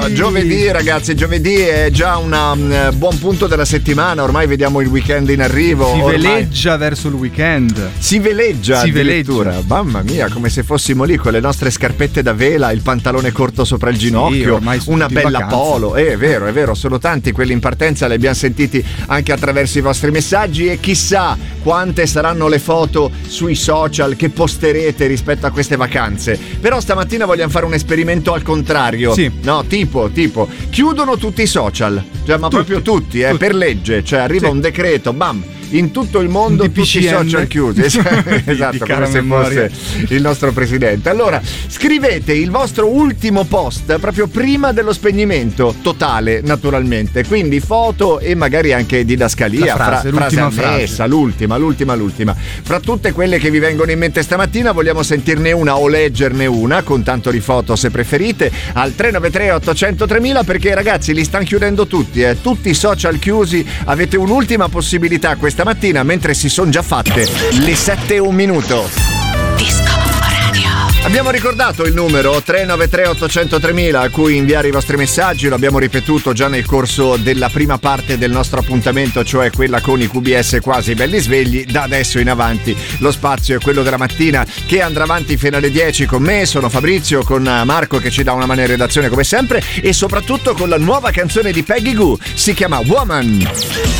Giovedì ragazzi, giovedì è già un buon punto della settimana, ormai vediamo il weekend in arrivo. Si veleggia verso il weekend. Si veleggia addirittura. Mamma mia, come se fossimo lì con le nostre scarpette da vela, il pantalone corto sopra il ginocchio, una bella polo. È vero, sono tanti quelli in partenza, li abbiamo sentiti anche attraverso i vostri messaggi e chissà quante saranno le foto sui social che posterete rispetto a queste vacanze. Però stamattina vogliamo fare un esperimento al contrario. Sì. No, tipo chiudono tutti i social, cioè, ma proprio tutti. Per legge, cioè arriva un decreto, bam, in tutto il mondo tutti i social chiusi. Esatto, come se fosse il nostro presidente. Allora scrivete il vostro ultimo post proprio prima dello spegnimento totale, naturalmente, quindi foto e magari anche didascalia, frase annessa, l'ultima. Fra tutte quelle che vi vengono in mente stamattina vogliamo sentirne una o leggerne una con tanto di foto se preferite al 393 800 3000, perché ragazzi li stanno chiudendo tutti i social chiusi. Avete un'ultima possibilità questa mattina mentre si sono già fatte le 7:01. Abbiamo ricordato il numero 393 800 3000 a cui inviare i vostri messaggi, lo abbiamo ripetuto già nel corso della prima parte del nostro appuntamento, cioè quella con i QBS quasi belli svegli. Da adesso in avanti lo spazio è quello della mattina che andrà avanti fino alle 10 con me, sono Fabrizio, con Marco che ci dà una mano in redazione come sempre e soprattutto con la nuova canzone di Peggy Gou, si chiama Woman.